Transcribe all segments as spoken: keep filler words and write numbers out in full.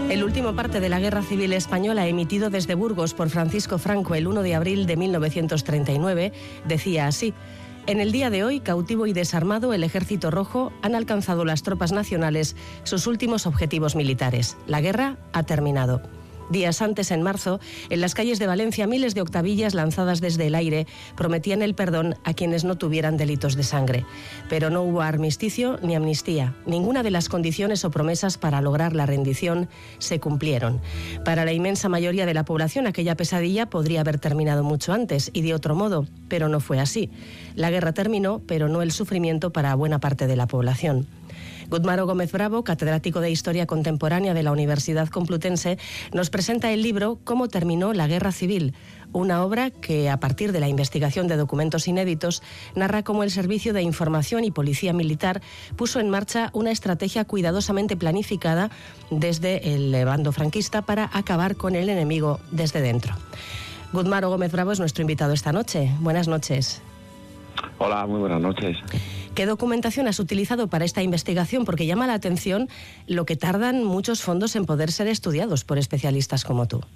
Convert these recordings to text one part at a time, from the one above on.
El último parte de la Guerra Civil Española, emitido desde Burgos por Francisco Franco el uno de abril de mil novecientos treinta y nueve, decía así: en el día de hoy, cautivo y desarmado, el Ejército Rojo han alcanzado las tropas nacionales sus últimos objetivos militares. La guerra ha terminado. Días antes, en marzo, en las calles de Valencia, miles de octavillas lanzadas desde el aire prometían el perdón a quienes no tuvieran delitos de sangre. Pero no hubo armisticio ni amnistía. Ninguna de las condiciones o promesas para lograr la rendición se cumplieron. Para la inmensa mayoría de la población, aquella pesadilla podría haber terminado mucho antes y de otro modo, pero no fue así. La guerra terminó, pero no el sufrimiento para buena parte de la población. Gudmaro Gómez Bravo, catedrático de Historia Contemporánea de la Universidad Complutense, nos presenta el libro Cómo terminó la Guerra Civil, una obra que, a partir de la investigación de documentos inéditos, narra cómo el Servicio de Información y Policía Militar puso en marcha una estrategia cuidadosamente planificada desde el bando franquista para acabar con el enemigo desde dentro. Gudmaro Gómez Bravo es nuestro invitado esta noche. Buenas noches. Hola, muy buenas noches. ¿Qué documentación has utilizado para esta investigación? Porque llama la atención lo que tardan muchos fondos en poder ser estudiados por especialistas como tú.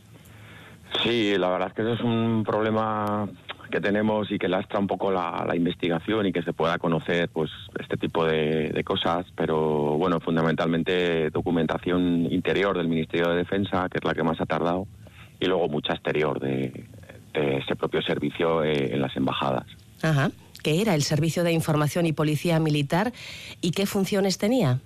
Sí, la verdad es que eso es un problema que tenemos y que lastra un poco la, la investigación y que se pueda conocer pues este tipo de, de cosas, pero bueno, fundamentalmente documentación interior del Ministerio de Defensa, que es la que más ha tardado, y luego mucha exterior de, de ese propio servicio eh, en las embajadas. Ajá. ¿Qué era el Servicio de Información y Policía Militar y qué funciones tenía?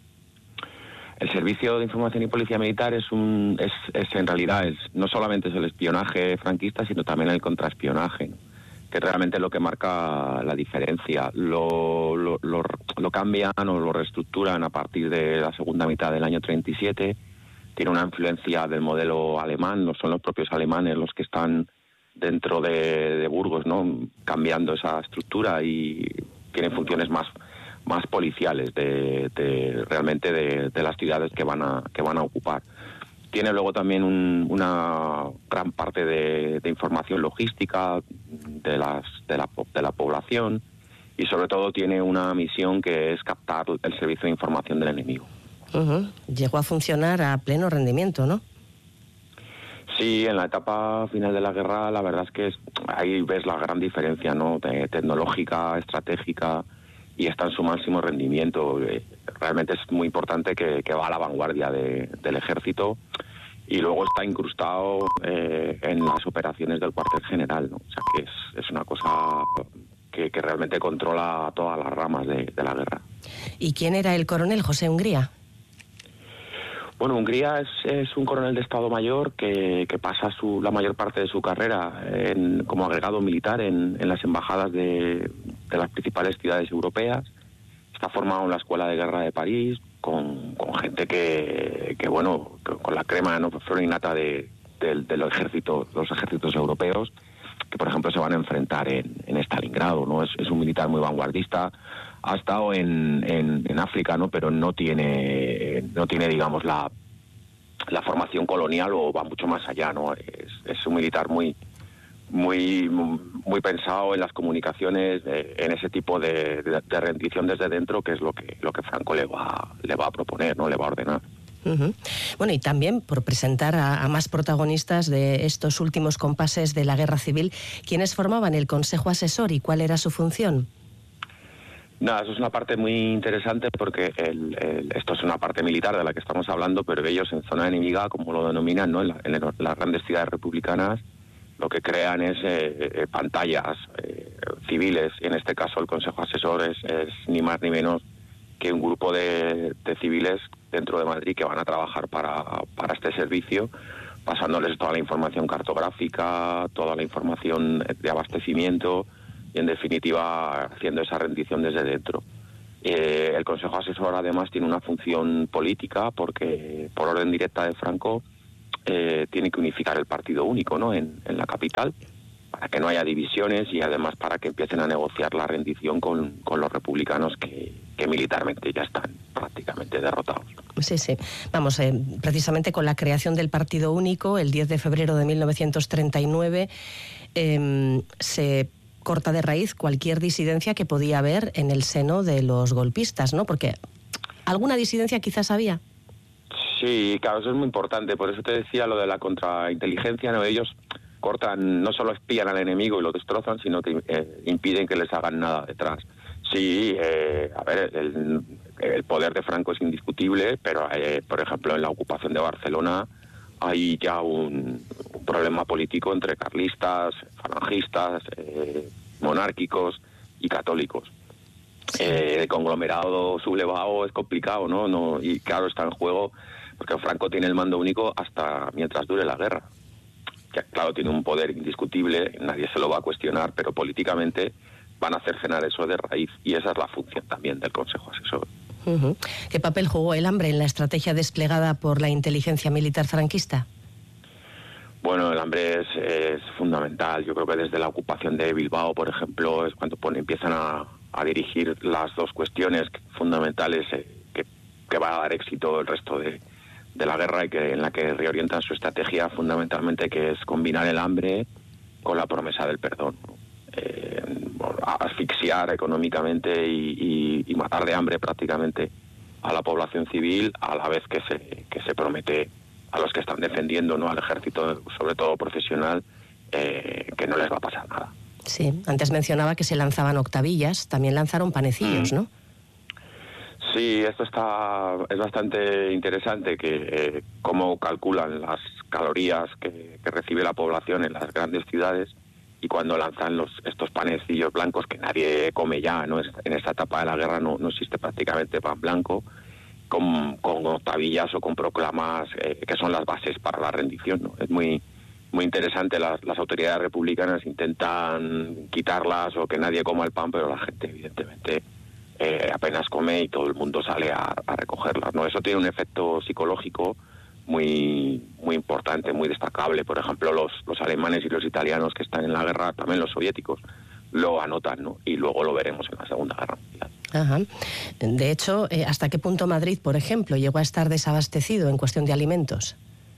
El Servicio de Información y Policía Militar es un es, es en realidad es no solamente es el espionaje franquista, sino también el contraespionaje, ¿no? Que realmente es lo que marca la diferencia. Lo, lo, lo, lo cambian o lo reestructuran a partir de la segunda mitad del año treinta y siete. Tiene una influencia del modelo alemán, no son los propios alemanes los que están dentro de, de Burgos, ¿no?, cambiando esa estructura, y tiene funciones más más policiales de, de realmente de, de las ciudades que van a que van a ocupar. Tiene luego también un, una gran parte de, de información logística de las de la de la población, y sobre todo tiene una misión que es captar el servicio de información del enemigo. Uh-huh. Llegó a funcionar a pleno rendimiento, ¿no? Sí, en la etapa final de la guerra, la verdad es que es, ahí ves la gran diferencia, ¿no?, de, tecnológica, estratégica, y está en su máximo rendimiento. Realmente es muy importante que, que va a la vanguardia de, del ejército, y luego está incrustado eh, en las operaciones del cuartel general, ¿no? O sea que es, es una cosa que, que realmente controla todas las ramas de, de la guerra. ¿Y quién era el coronel José Hungría? Bueno, Hungría es, es un coronel de Estado Mayor que, que pasa su, la mayor parte de su carrera en, como agregado militar en, en las embajadas de, de las principales ciudades europeas. Está formado en la Escuela de Guerra de París con, con gente que, que, bueno, con la crema, ¿no?, flor y nata de, de, de los ejércitos, los ejércitos europeos, que por ejemplo se van a enfrentar en, en Stalingrado, ¿no? Es, es un militar muy vanguardista. Ha estado en, en, en África, ¿no?, pero no tiene, no tiene digamos, la, la formación colonial, o va mucho más allá, ¿no? Es, es un militar muy, muy, muy pensado en las comunicaciones, de, en ese tipo de, de, de rendición desde dentro, que es lo que, lo que Franco le va, le va a proponer, ¿no?, le va a ordenar. Uh-huh. Bueno, y también por presentar a, a más protagonistas de estos últimos compases de la Guerra Civil, ¿quiénes formaban el Consejo Asesor y cuál era su función? Nada, eso es una parte muy interesante porque el, el, esto es una parte militar de la que estamos hablando, pero ellos en zona enemiga, como lo denominan, ¿no?, en, la, en las grandes ciudades republicanas, lo que crean es eh, eh, pantallas eh, civiles, y en este caso el Consejo Asesor es, es ni más ni menos que un grupo de, de civiles dentro de Madrid que van a trabajar para, para este servicio, pasándoles toda la información cartográfica, toda la información de abastecimiento, y en definitiva haciendo esa rendición desde dentro. Eh, el Consejo Asesor además tiene una función política porque por orden directa de Franco eh, tiene que unificar el partido único, ¿no?, en, en la capital, para que no haya divisiones, y además para que empiecen a negociar la rendición con, con los republicanos que, que militarmente ya están prácticamente derrotados. Sí, sí. Vamos, eh, precisamente con la creación del partido único, el diez de febrero de mil novecientos treinta y nueve, eh, se corta de raíz cualquier disidencia que podía haber en el seno de los golpistas, ¿no? Porque alguna disidencia quizás había. Sí, claro, eso es muy importante. Por eso te decía lo de la contrainteligencia, ¿no? Ellos cortan, no solo espían al enemigo y lo destrozan, sino que eh, impiden que les hagan nada detrás. Sí, eh, a ver, el, el poder de Franco es indiscutible, pero eh, por ejemplo en la ocupación de Barcelona hay ya un, un problema político entre carlistas, falangistas, eh, monárquicos y católicos. Sí. Eh, el conglomerado sublevado es complicado, ¿no? no Y claro, está en juego, porque Franco tiene el mando único hasta mientras dure la guerra. Que, claro, tiene un poder indiscutible, nadie se lo va a cuestionar, pero políticamente van a hacer cenar eso de raíz, y esa es la función también del Consejo Asesor. Uh-huh. ¿Qué papel jugó el hambre en la estrategia desplegada por la inteligencia militar franquista? Bueno, el hambre es, es fundamental. Yo creo que desde la ocupación de Bilbao, por ejemplo, es cuando pone, empiezan a, a dirigir las dos cuestiones fundamentales eh, que, que va a dar éxito el resto de, de la guerra, y que en la que reorientan su estrategia fundamentalmente, que es combinar el hambre con la promesa del perdón. Eh, asfixiar económicamente y, y, y matar de hambre prácticamente a la población civil, a la vez que se, que se promete a los que están defendiendo, ¿no?, al ejército, sobre todo profesional, eh, que no les va a pasar nada. Sí, antes mencionaba que se lanzaban octavillas, también lanzaron panecillos, mm. ¿no? Sí, esto está es bastante interesante, que eh, cómo calculan las calorías que, que recibe la población en las grandes ciudades, y cuando lanzan los estos panecillos blancos que nadie come ya, ¿no? En esta etapa de la guerra no, no existe prácticamente pan blanco, con, con octavillas o con proclamas eh, que son las bases para la rendición, ¿no? Es muy muy interesante. Las, las autoridades republicanas intentan quitarlas o que nadie coma el pan, pero la gente evidentemente eh, apenas come y todo el mundo sale a, a recogerlas, ¿no? Eso tiene un efecto psicológico muy muy importante, muy destacable. Por ejemplo, los, los alemanes y los italianos que están en la guerra, también los soviéticos, lo anotan, ¿no? Y luego lo veremos en la Segunda Guerra Mundial. Ajá. De hecho, eh, ¿hasta qué punto Madrid, por ejemplo, llegó a estar desabastecido en cuestión de alimentos?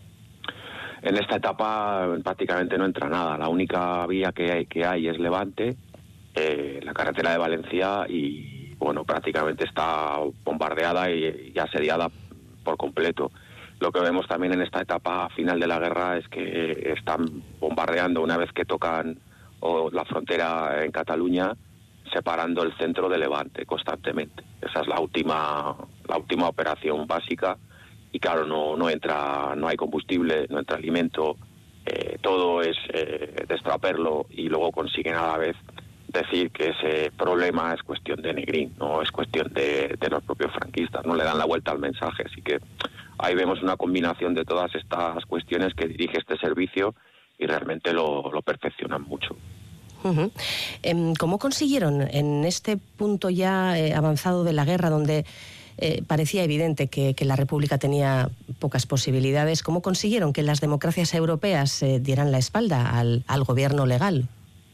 En esta etapa prácticamente no entra nada. La única vía que hay, que hay es Levante, eh, la carretera de Valencia, y bueno, prácticamente está bombardeada y, y asediada por completo. Lo que vemos también en esta etapa final de la guerra es que están bombardeando una vez que tocan o la frontera en Cataluña, separando el centro de Levante constantemente. Esa es la última la última operación básica, y claro, no no entra no hay combustible, no entra alimento, eh, todo es eh, destraperlo, y luego consiguen a la vez decir que ese problema es cuestión de Negrín, no es cuestión de, de los propios franquistas, no le dan la vuelta al mensaje. Así que ahí vemos una combinación de todas estas cuestiones que dirige este servicio, y realmente lo, lo perfeccionan mucho. Uh-huh. ¿Cómo consiguieron en este punto ya eh, avanzado de la guerra, donde eh, parecía evidente que, que la República tenía pocas posibilidades, cómo consiguieron que las democracias europeas eh, dieran la espalda al, al gobierno legal?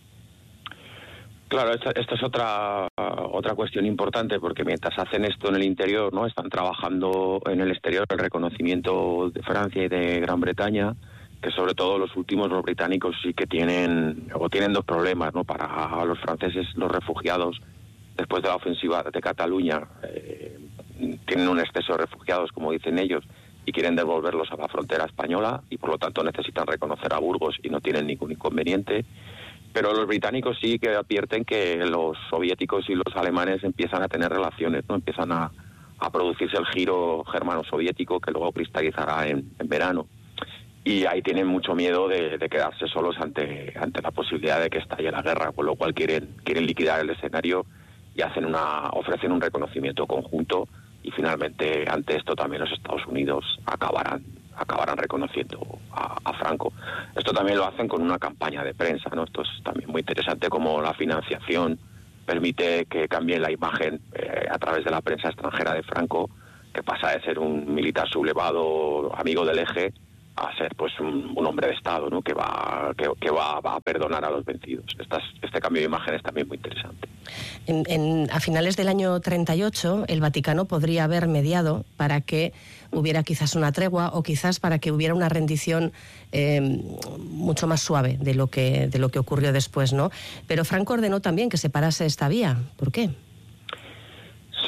Claro, esta, esta es otra otra cuestión importante, porque mientras hacen esto en el interior, ¿no?, están trabajando en el exterior el reconocimiento de Francia y de Gran Bretaña, que sobre todo los últimos, los británicos, sí que tienen o tienen dos problemas, ¿no? Para los franceses, los refugiados, después de la ofensiva de Cataluña, eh, tienen un exceso de refugiados, como dicen ellos, y quieren devolverlos a la frontera española, y por lo tanto necesitan reconocer a Burgos y no tienen ningún inconveniente. Pero los británicos sí que advierten que los soviéticos y los alemanes empiezan a tener relaciones, ¿no? Empiezan a, a producirse el giro germano-soviético, que luego cristalizará en, en verano. Y ahí tienen mucho miedo de, de quedarse solos ante ante la posibilidad de que estalle la guerra, con lo cual quieren quieren liquidar el escenario y hacen una ofrecen un reconocimiento conjunto, y finalmente ante esto también los Estados Unidos acabarán acabarán reconociendo a, a Franco. Esto también lo hacen con una campaña de prensa, ¿no? Esto es también muy interesante, como la financiación permite que cambie la imagen eh, a través de la prensa extranjera de Franco, que pasa de ser un militar sublevado, amigo del eje, a ser pues un, un hombre de Estado, ¿no?, que va que, que va, va a perdonar a los vencidos. Estas, este cambio de imagen es también muy interesante. En, en, a finales del año treinta y ocho, el Vaticano podría haber mediado para que hubiera quizás una tregua, o quizás para que hubiera una rendición eh, mucho más suave de lo que de lo que ocurrió después, ¿no? Pero Franco ordenó también que se parase esta vía. ¿Por qué?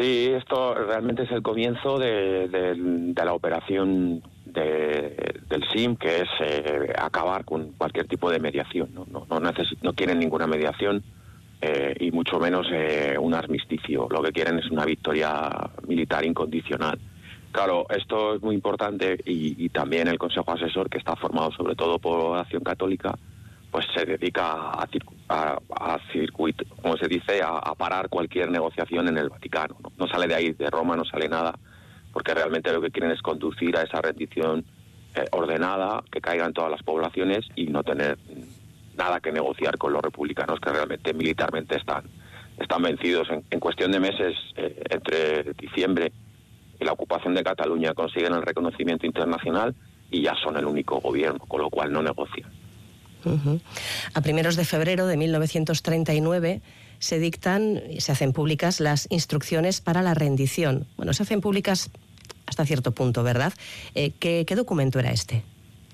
Sí, esto realmente es el comienzo de, de, de la operación de, del S I M, que es eh, acabar con cualquier tipo de mediación. No, no, no, necesit- no quieren ninguna mediación eh, y mucho menos eh, un armisticio. Lo que quieren es una victoria militar incondicional. Claro, esto es muy importante y, y también el Consejo Asesor, que está formado sobre todo por Acción Católica, pues se dedica a, a, a circuito, como se dice, a, a parar cualquier negociación en el Vaticano. ¿no? no sale de ahí, de Roma no sale nada, porque realmente lo que quieren es conducir a esa rendición eh, ordenada, que caigan todas las poblaciones y no tener nada que negociar con los republicanos, que realmente militarmente están, están vencidos. En, en cuestión de meses, eh, entre diciembre y la ocupación de Cataluña, consiguen el reconocimiento internacional y ya son el único gobierno, con lo cual no negocian. Uh-huh. A primeros de febrero de mil novecientos treinta y nueve se dictan y se hacen públicas las instrucciones para la rendición. Bueno, se hacen públicas hasta cierto punto, ¿verdad? Eh, ¿qué, ¿Qué documento era este?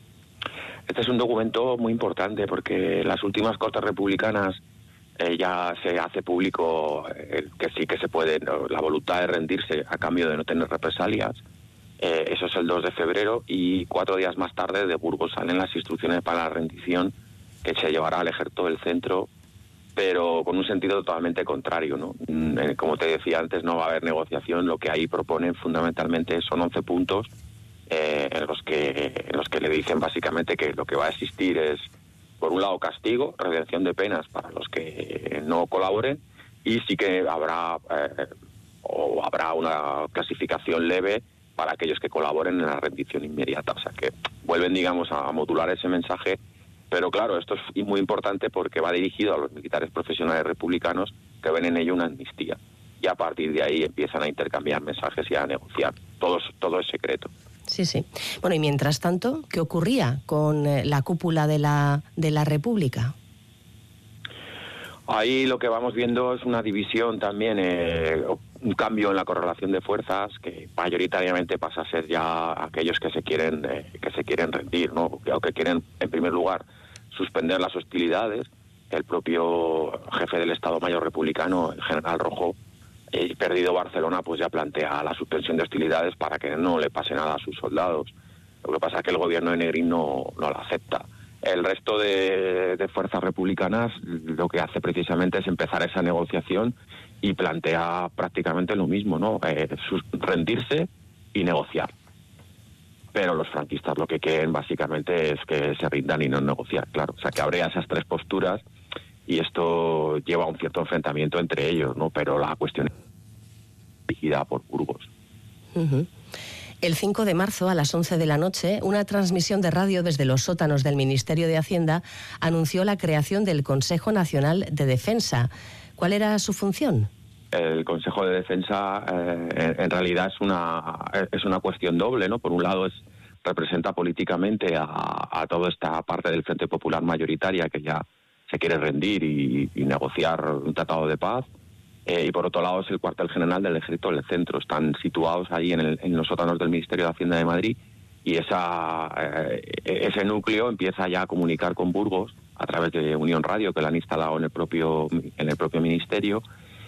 Este es un documento muy importante porque las últimas Cortes Republicanas eh, ya se hace público eh, que sí que se puede, ¿no? La voluntad de rendirse a cambio de no tener represalias. Eh, eso es el dos de febrero y cuatro días más tarde de Burgos salen las instrucciones para la rendición, que se llevará al ejército del centro, pero con un sentido totalmente contrario, ¿no? Como te decía antes, no va a haber negociación. Lo que ahí proponen fundamentalmente son once puntos eh, en los que en los que le dicen básicamente que lo que va a existir es, por un lado, castigo, redención de penas para los que no colaboren, y sí que habrá eh, o habrá una clasificación leve para aquellos que colaboren en la rendición inmediata. O sea, que vuelven, digamos, a modular ese mensaje, pero claro, esto es muy importante porque va dirigido a los militares profesionales republicanos que ven en ello una amnistía. Y a partir de ahí empiezan a intercambiar mensajes y a negociar. Todo, todo es secreto. Sí, sí. Bueno, y mientras tanto, ¿qué ocurría con la cúpula de la, de la República? Ahí lo que vamos viendo es una división también, eh, un cambio en la correlación de fuerzas, que mayoritariamente pasa a ser ya aquellos que se quieren eh, que se quieren rendir, ¿no? O que quieren, en primer lugar, suspender las hostilidades. El propio jefe del Estado Mayor republicano, el general Rojo, eh, perdido Barcelona, pues ya plantea la suspensión de hostilidades para que no le pase nada a sus soldados. Lo que pasa es que el gobierno de Negrín no, no la acepta. El resto de, de fuerzas republicanas lo que hace precisamente es empezar esa negociación y plantea prácticamente lo mismo, ¿no? Eh, sus, rendirse y negociar. Pero los franquistas lo que quieren básicamente es que se rindan y no negociar, claro. O sea, que habría esas tres posturas y esto lleva a un cierto enfrentamiento entre ellos, ¿no? Pero la cuestión es dirigida por Burgos. Uh-huh. El cinco de marzo, a las once de la noche, una transmisión de radio desde los sótanos del Ministerio de Hacienda anunció la creación del Consejo Nacional de Defensa. ¿Cuál era su función? El Consejo de Defensa eh, en, en realidad es una es una cuestión doble, ¿no? Por un lado es representa políticamente a, a toda esta parte del Frente Popular mayoritaria que ya se quiere rendir y, y negociar un tratado de paz. Eh, y por otro lado es el cuartel general del Ejército del Centro. Están situados ahí en, el, en los sótanos del Ministerio de Hacienda de Madrid y esa eh, ese núcleo empieza ya a comunicar con Burgos a través de Unión Radio, que la han instalado en el propio en el propio ministerio,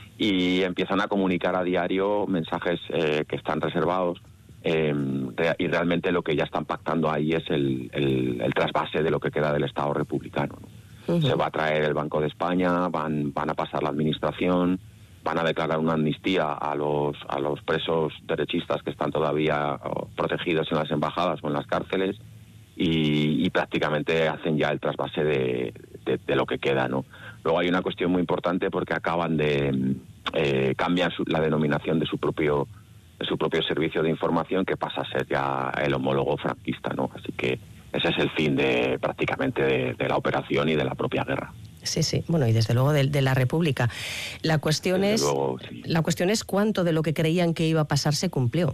y empiezan a comunicar a diario mensajes eh, que están reservados eh, re, y realmente lo que ya están pactando ahí es el, el, el trasvase de lo que queda del Estado republicano, ¿no? Uh-huh. Se va a traer el Banco de España, van van a pasar la administración, van a declarar una amnistía a los a los presos derechistas que están todavía protegidos en las embajadas o en las cárceles y, y prácticamente hacen ya el trasvase de, de, de lo que queda, ¿no? Luego hay una cuestión muy importante porque acaban de eh, cambiar su, la denominación de su propio de su propio servicio de información, que pasa a ser ya el homólogo franquista, ¿no? Así que ese es el fin de prácticamente de, de la operación y de la propia guerra. Sí, sí, bueno, y desde luego de, de la República. La cuestión desde es luego, sí. La cuestión es cuánto de lo que creían que iba a pasar se cumplió.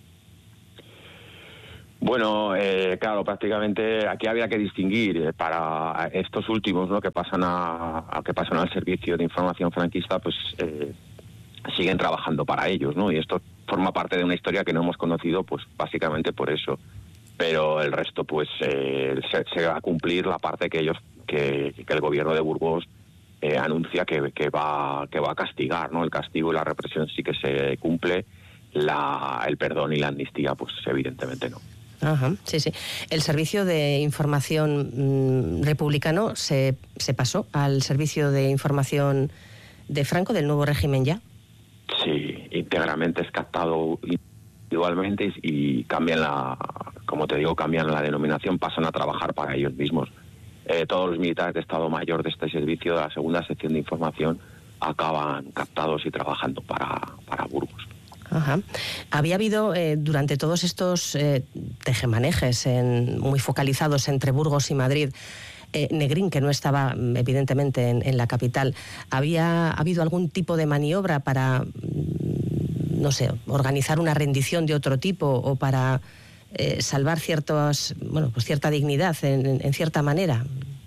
Bueno, eh, claro, prácticamente aquí había que distinguir eh, para estos últimos, ¿no? que pasan a, a que pasan al servicio de información franquista, pues eh, siguen trabajando para ellos, ¿no? Y esto forma parte de una historia que no hemos conocido, pues básicamente por eso. Pero el resto, pues, eh, se, se va a cumplir la parte que ellos, que, que el gobierno de Burgos eh, anuncia que, que, va, que va a castigar, ¿no? El castigo y la represión sí que se cumple, la, el perdón y la amnistía, pues evidentemente no. Ajá, sí, sí. El servicio de información mmm, republicano se, se pasó al servicio de información de Franco, del nuevo régimen ya. Sí, íntegramente es captado individualmente y, y cambian la, como te digo, cambian la denominación, pasan a trabajar para ellos mismos. Eh, todos los militares de Estado Mayor de este servicio, de la segunda sección de información, acaban captados y trabajando para, para Burgos. Ajá. Había habido eh, durante todos estos eh, tejemanejes en, muy focalizados entre Burgos y Madrid, eh, Negrín, que no estaba evidentemente en, en la capital, ¿había habido algún tipo de maniobra para, no sé, organizar una rendición de otro tipo o para eh, salvar ciertos, bueno, pues cierta dignidad en, en cierta manera?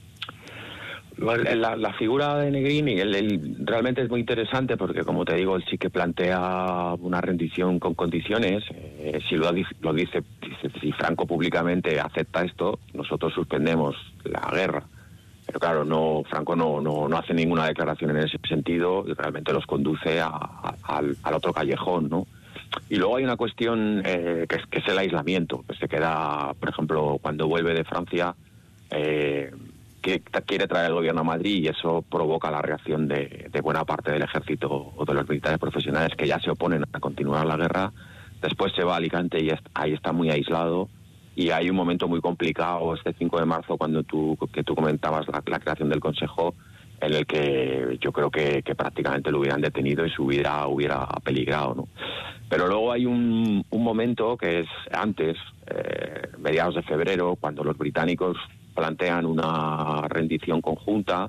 La, la figura de Negrini él, él realmente es muy interesante porque, como te digo, él sí que plantea una rendición con condiciones. Eh, si lo, lo dice, si Franco públicamente acepta esto, nosotros suspendemos la guerra. Pero claro, no Franco no, no, no hace ninguna declaración en ese sentido y realmente los conduce a, a, al, al otro callejón, ¿no? Y luego hay una cuestión eh, que, es, que es el aislamiento, que se queda, por ejemplo, cuando vuelve de Francia, eh, que quiere traer el gobierno a Madrid y eso provoca la reacción de, de buena parte del ejército o de los militares profesionales que ya se oponen a continuar la guerra. Después se va a Alicante y ahí está muy aislado y hay un momento muy complicado este cinco de marzo cuando tú que tú comentabas la, la creación del Consejo, en el que yo creo que, que prácticamente lo hubieran detenido y su vida hubiera peligrado, ¿no? Pero luego hay un, un momento que es antes, eh, mediados de febrero, cuando los británicos plantean una rendición conjunta.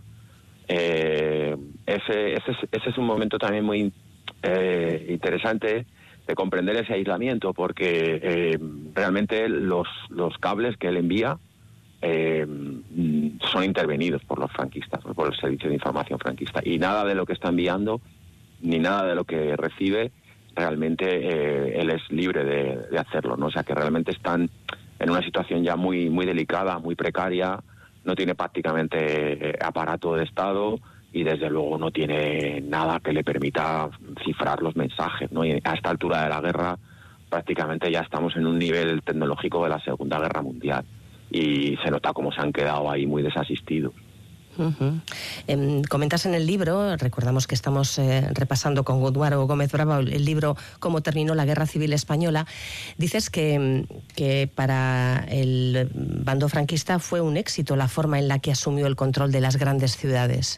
Eh, ese, ese, ese es un momento también muy eh, interesante de comprender ese aislamiento, porque eh, realmente los, los cables que él envía eh, son intervenidos por los franquistas, por el servicio de información franquista, y nada de lo que está enviando, ni nada de lo que recibe, realmente eh, él es libre de, de hacerlo, ¿no? O sea que realmente están en una situación ya muy muy delicada, muy precaria, no tiene prácticamente aparato de Estado y desde luego no tiene nada que le permita cifrar los mensajes, ¿no? Y a esta altura de la guerra prácticamente ya estamos en un nivel tecnológico de la Segunda Guerra Mundial y se nota cómo se han quedado ahí muy desasistidos. Uh-huh. Eh, comentas en el libro, recordamos que estamos eh, repasando con Eduardo Gómez Bravo el libro Cómo terminó la Guerra Civil Española, dices que, que para el bando franquista fue un éxito la forma en la que asumió el control de las grandes ciudades.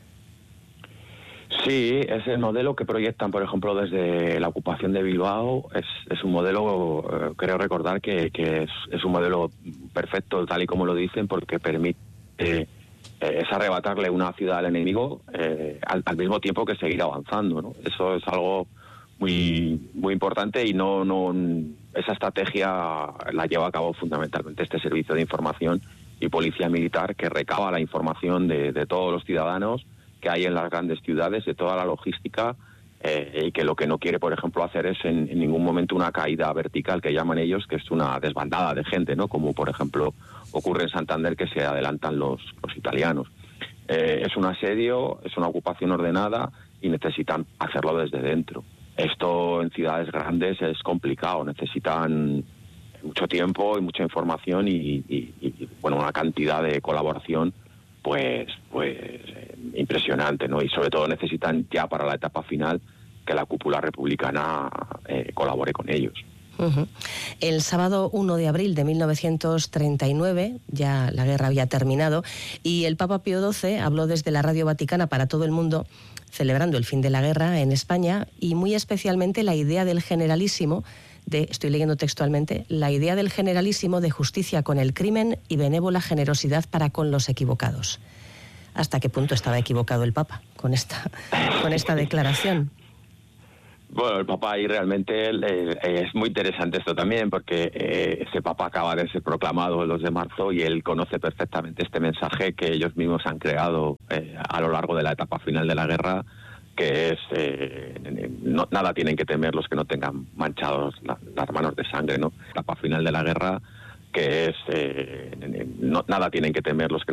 Sí, es el modelo que proyectan, por ejemplo, desde la ocupación de Bilbao. Es, es un modelo, eh, creo recordar que, que es, es un modelo perfecto, tal y como lo dicen, porque permite... Eh, es arrebatarle una ciudad al enemigo eh, al, al mismo tiempo que seguir avanzando, ¿no? Eso es algo muy muy importante y no no esa estrategia la lleva a cabo fundamentalmente este servicio de información y policía militar que recaba la información de, de todos los ciudadanos que hay en las grandes ciudades, de toda la logística eh, y que lo que no quiere, por ejemplo, hacer es en, en ningún momento una caída vertical que llaman ellos, que es una desbandada de gente, ¿no? Como por ejemplo ocurre en Santander, que se adelantan los, los italianos. Eh, es un asedio, es una ocupación ordenada y necesitan hacerlo desde dentro. Esto en ciudades grandes es complicado, necesitan mucho tiempo y mucha información y, y, y bueno, una cantidad de colaboración pues pues eh, impresionante, ¿no? Y sobre todo necesitan ya para la etapa final que la cúpula republicana eh, colabore con ellos. Uh-huh. El sábado uno de abril de mil novecientos treinta y nueve, ya la guerra había terminado, y el Papa Pío doce habló desde la Radio Vaticana para todo el mundo, celebrando el fin de la guerra en España, y muy especialmente la idea del generalísimo, de, estoy leyendo textualmente, la idea del generalísimo de justicia con el crimen y benévola generosidad para con los equivocados. ¿Hasta qué punto estaba equivocado el Papa con esta, con esta declaración? Bueno, el Papa ahí realmente eh, es muy interesante esto también, porque eh, ese Papa acaba de ser proclamado el dos de marzo y él conoce perfectamente este mensaje que ellos mismos han creado eh, a lo largo de la etapa final de la guerra, que es eh, no, nada tienen que temer los que no tengan manchados la, las manos de sangre, ¿no? La etapa final de la guerra, que es eh, no, nada tienen que temer los que